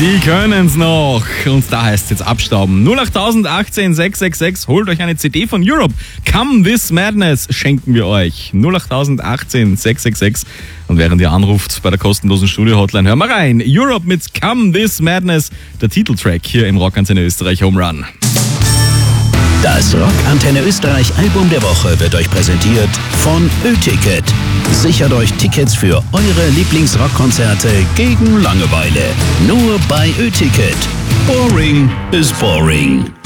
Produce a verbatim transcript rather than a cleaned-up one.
Die können's noch. Und da heißt es jetzt abstauben. null acht achtzehn sechs sechs sechs. Holt euch eine C D von Europe. Come This Madness schenken wir euch. null acht achtzehn sechs sechs sechs. Und während ihr anruft bei der kostenlosen Studio-Hotline, hör mal rein. Europe mit Come This Madness. Der Titeltrack hier im Rockantenne Österreich Home Run. Das Rockantenne Österreich Album der Woche wird euch präsentiert von Ö-Ticket. Sichert euch Tickets für eure Lieblingsrockkonzerte gegen Langeweile. Nur bei Ö-Ticket. Boring is boring.